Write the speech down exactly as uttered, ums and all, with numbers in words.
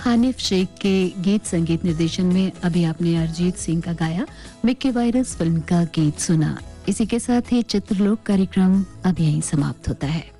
हानिफ शेख के गीत संगीत निर्देशन में अभी आपने अरिजीत सिंह का गाया मिक्की वायरस फिल्म का गीत सुना। इसी के साथ ही चित्रलोक कार्यक्रम अब यहीं समाप्त होता है।